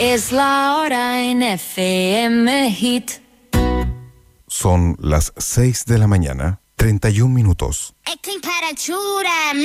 Es la hora en FM Hit. Son las 6 de la mañana, 31 minutos. Es temperatura